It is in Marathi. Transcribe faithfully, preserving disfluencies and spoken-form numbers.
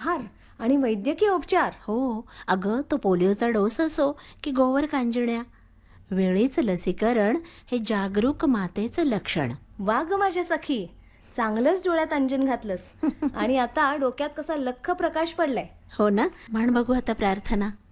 आहार आणि वैद्यकीय उपचार. हो अगं, तो पोलिओचा डोस असो की गोवर कांजिण्या, वेळीच लसीकरण हे जागरूक मातेचं लक्षण. वा ग माझ्या सखी, चांगलंच डोळ्यात अंजन घातलंस. आणि आता डोक्यात कसा लख्ख प्रकाश पडलाय. हो ना. म्हण बघू आता प्रार्थना.